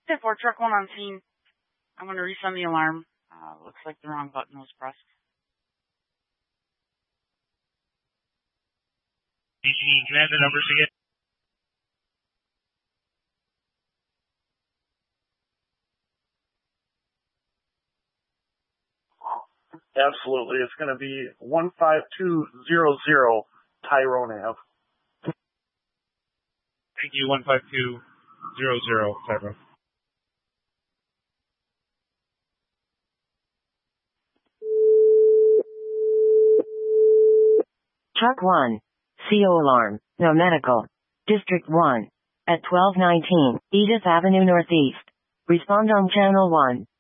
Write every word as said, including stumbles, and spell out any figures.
ten four, truck one on scene. I'm going to resend the alarm. Uh, looks like the wrong button was pressed. Can you have the numbers again? Absolutely. It's going to be one five two zero zero Tyrone Ave. Thank you, one five two zero zero Tyrone. Truck one. C O alarm. No medical. District one. At twelve nineteen, Edith Avenue Northeast. Respond on channel one.